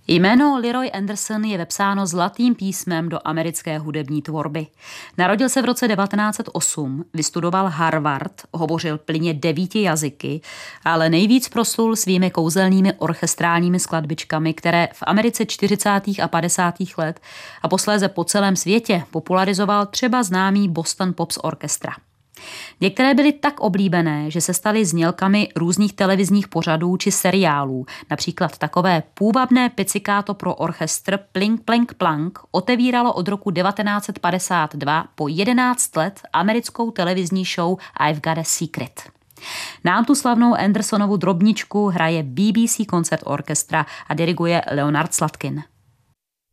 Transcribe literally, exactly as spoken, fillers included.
Jméno Leroy Anderson je vepsáno zlatým písmem do americké hudební tvorby. Narodil se v roce devatenáct set osm, vystudoval Harvard, hovořil plynně devíti jazyky, ale nejvíc proslul svými kouzelnými orchestrálními skladbičkami, které v Americe čtyřicátých a padesátých let a posléze po celém světě popularizoval třeba známý Boston Pops Orchestra. Některé byly tak oblíbené, že se staly znělkami různých televizních pořadů či seriálů. Například takové půvabné pizzicato pro orchestr Plink Plink Plank otevíralo od roku devatenáct set padesát dva po jedenáct let americkou televizní show I've Got a Secret. Nám tu slavnou Andersonovu drobničku hraje B B C Concert Orchestra a diriguje Leonard Slatkin.